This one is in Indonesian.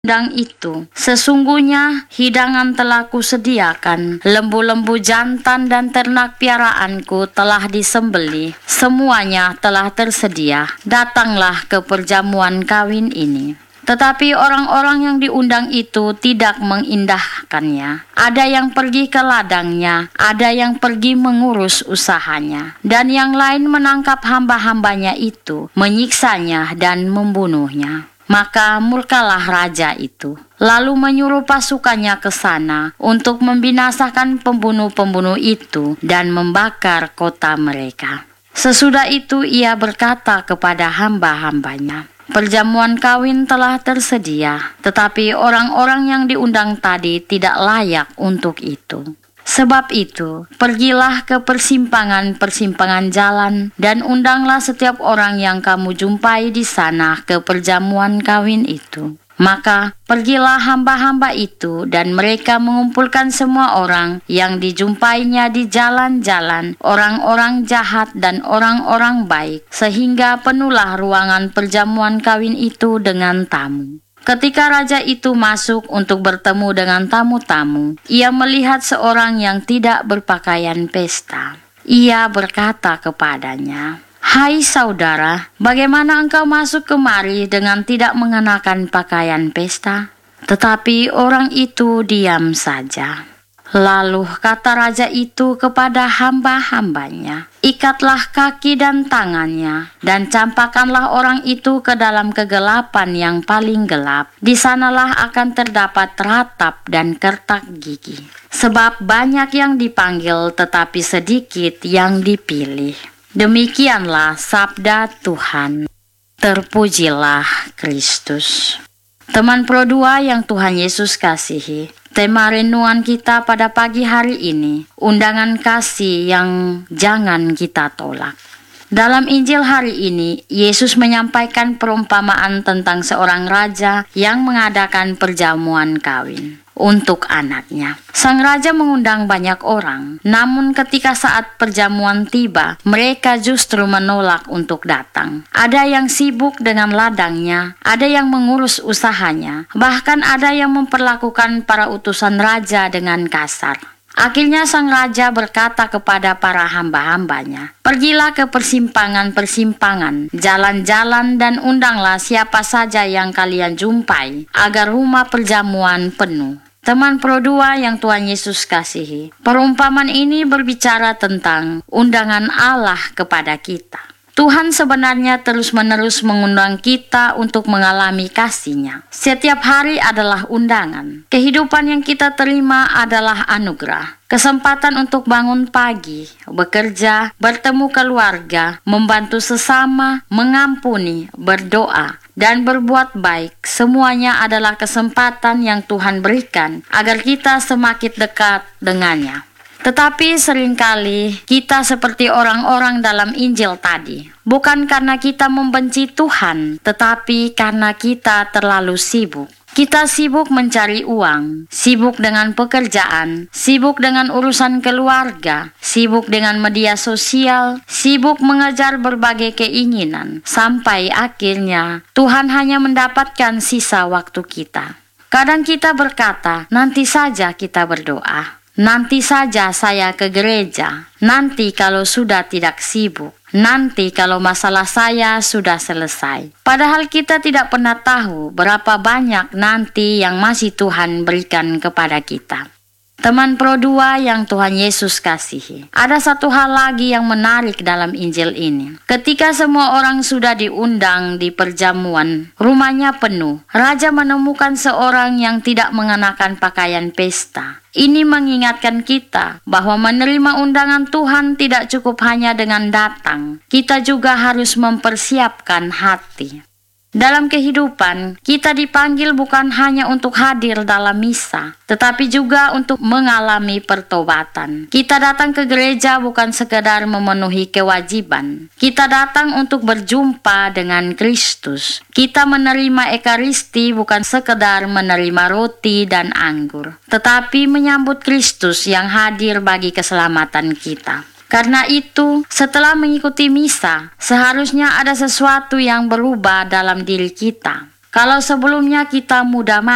undang itu, sesungguhnya hidangan telah kusediakan, lembu-lembu jantan dan ternak piaraanku telah disembelih, semuanya telah tersedia, datanglah ke perjamuan kawin ini. Tetapi orang-orang yang diundang itu tidak mengindahkannya. Ada yang pergi ke ladangnya, ada yang pergi mengurus usahanya, dan yang lain menangkap hamba-hambanya itu, menyiksanya dan membunuhnya. Maka murkalah raja itu, lalu menyuruh pasukannya ke sana untuk membinasakan pembunuh-pembunuh itu dan membakar kota mereka. Sesudah itu ia berkata kepada hamba-hambanya, "Perjamuan kawin telah tersedia, tetapi orang-orang yang diundang tadi tidak layak untuk itu. Sebab itu, pergilah ke persimpangan-persimpangan jalan dan undanglah setiap orang yang kamu jumpai di sana ke perjamuan kawin itu." Maka pergilah hamba-hamba itu dan mereka mengumpulkan semua orang yang dijumpainya di jalan-jalan, orang-orang jahat dan orang-orang baik, sehingga penuhlah ruangan perjamuan kawin itu dengan tamu. Ketika raja itu masuk untuk bertemu dengan tamu-tamu, ia melihat seorang yang tidak berpakaian pesta. Ia berkata kepadanya, "Hai saudara, bagaimana engkau masuk kemari dengan tidak mengenakan pakaian pesta?" Tetapi orang itu diam saja. Lalu kata raja itu kepada hamba-hambanya, "Ikatlah kaki dan tangannya, dan campakkanlah orang itu ke dalam kegelapan yang paling gelap. Di sanalah akan terdapat ratap dan kertak gigi. Sebab banyak yang dipanggil, tetapi sedikit yang dipilih." Demikianlah sabda Tuhan. Terpujilah Kristus. Teman Pro 2 yang Tuhan Yesus kasihi, tema renungan kita pada pagi hari ini, undangan kasih yang jangan kita tolak. Dalam Injil hari ini, Yesus menyampaikan perumpamaan tentang seorang raja yang mengadakan perjamuan kawin untuk anaknya. Sang raja mengundang banyak orang, namun ketika saat perjamuan tiba, mereka justru menolak untuk datang. Ada yang sibuk dengan ladangnya, ada yang mengurus usahanya, bahkan ada yang memperlakukan para utusan raja dengan kasar. Akhirnya sang raja berkata kepada para hamba-hambanya, "Pergilah ke persimpangan-persimpangan, jalan-jalan dan undanglah siapa saja yang kalian jumpai, agar rumah perjamuan penuh." Teman Pro 2 yang Tuhan Yesus kasihi, perumpamaan ini berbicara tentang undangan Allah kepada kita. Tuhan sebenarnya terus-menerus mengundang kita untuk mengalami kasih-Nya. Setiap hari adalah undangan. Kehidupan yang kita terima adalah anugerah. Kesempatan untuk bangun pagi, bekerja, bertemu keluarga, membantu sesama, mengampuni, berdoa, dan berbuat baik. Semuanya adalah kesempatan yang Tuhan berikan agar kita semakin dekat dengannya. Tetapi seringkali kita seperti orang-orang dalam Injil tadi. Bukan karena kita membenci Tuhan, tetapi karena kita terlalu sibuk. Kita sibuk mencari uang, sibuk dengan pekerjaan, sibuk dengan urusan keluarga, sibuk dengan media sosial, sibuk mengejar berbagai keinginan, sampai akhirnya Tuhan hanya mendapatkan sisa waktu kita. Kadang kita berkata, "Nanti saja kita berdoa. Nanti saja saya ke gereja. Nanti kalau sudah tidak sibuk. Nanti kalau masalah saya sudah selesai." Padahal kita tidak pernah tahu berapa banyak nanti yang masih Tuhan berikan kepada kita. Teman Pro 2 yang Tuhan Yesus kasihi, ada satu hal lagi yang menarik dalam Injil ini. Ketika semua orang sudah diundang di perjamuan, rumahnya penuh. Raja menemukan seorang yang tidak mengenakan pakaian pesta. Ini mengingatkan kita bahwa menerima undangan Tuhan tidak cukup hanya dengan datang. Kita juga harus mempersiapkan hati. Dalam kehidupan, kita dipanggil bukan hanya untuk hadir dalam misa, tetapi juga untuk mengalami pertobatan. Kita datang ke gereja bukan sekedar memenuhi kewajiban. Kita datang untuk berjumpa dengan Kristus. Kita menerima Ekaristi bukan sekedar menerima roti dan anggur, tetapi menyambut Kristus yang hadir bagi keselamatan kita. Karena itu, setelah mengikuti misa, seharusnya ada sesuatu yang berubah dalam diri kita. Kalau sebelumnya kita mudah